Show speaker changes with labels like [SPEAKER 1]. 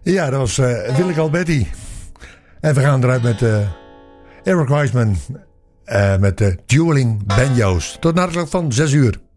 [SPEAKER 1] Ja, dat was Willeke Alberti. En we gaan eruit met Eric Wiseman met Dueling Banjo's. Tot na de klok van 6 uur.